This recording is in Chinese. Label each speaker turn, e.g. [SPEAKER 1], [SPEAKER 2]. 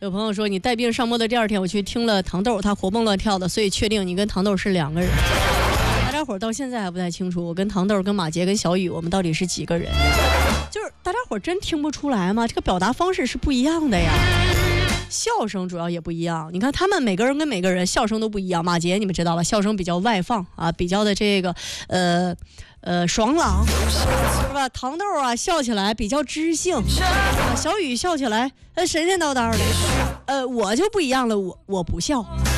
[SPEAKER 1] 有朋友说你带病上播的第2天，我去听了糖豆，他活蹦乱跳的，所以确定你跟糖豆是2个人。大家伙到现在还不太清楚，我跟糖豆、跟马杰、跟小雨，我们到底是几个人？就是大家伙真听不出来吗？这个表达方式是不一样的呀。笑声主要也不一样，你看他们每个人跟每个人笑声都不一样。马杰你们知道吧，笑声比较外放啊，比较的这个爽朗，是吧？糖豆啊笑起来比较知性，小雨笑起来神神叨叨的。我就不一样了，我不笑。